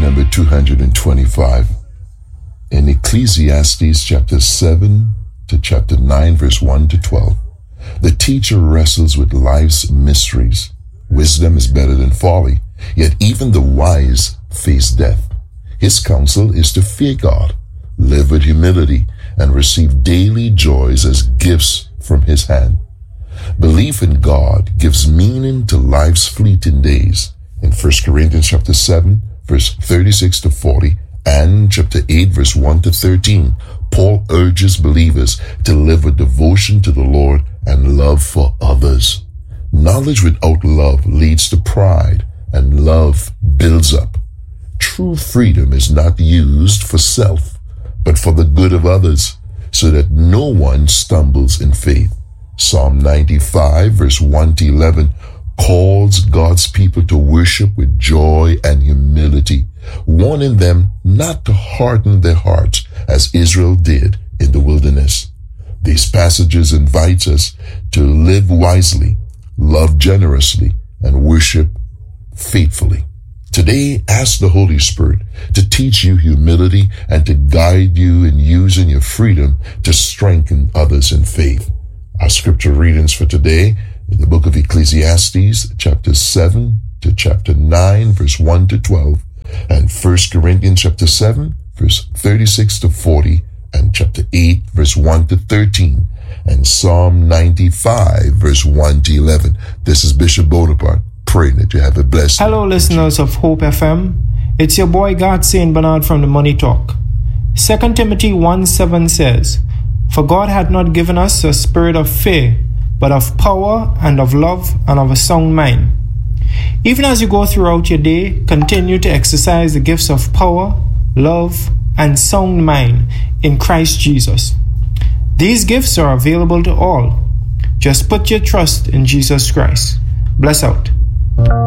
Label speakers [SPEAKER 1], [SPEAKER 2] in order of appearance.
[SPEAKER 1] number 225. In Ecclesiastes chapter 7 to chapter 9, verse 1 to 12. The teacher wrestles with life's mysteries. Wisdom is better than folly, yet even the wise face death. His counsel is to fear God, live with humility, and receive daily joys as gifts from his hand. Belief in God gives meaning to life's fleeting days. In 1 Corinthians chapter 7, verse 36 to 40, and chapter 8, verse 1 to 13, Paul urges believers to live with devotion to the Lord and love for others. Knowledge without love leads to pride, and love builds up. True freedom is not used for self, but for the good of others, so that no one stumbles in faith. Psalm 95, verse 1 to 11, calls God's people to worship with joy and humility, warning them not to harden their hearts as Israel did in the wilderness. These passages invite us to live wisely, love generously, and worship faithfully. Today, ask the Holy Spirit to teach you humility and to guide you in using your freedom to strengthen others in faith. Our scripture readings for today in the book of Ecclesiastes, chapter 7 to chapter 9, verse 1 to 12, and 1 Corinthians chapter 7, verse 36 to 40, and chapter 8, verse 1 to 13, and Psalm 95, verse 1 to 11. This is Bishop Bonaparte, praying that you have a blessed day.
[SPEAKER 2] Hello, listeners of Hope FM. It's your boy God St. Bernard from the Money Talk. 2 Timothy 1:7 says, "For God hath not given us a spirit of fear, but of power and of love and of a sound mind." Even as you go throughout your day, continue to exercise the gifts of power, love, and sound mind in Christ Jesus. These gifts are available to all. Just put your trust in Jesus Christ. Bless out.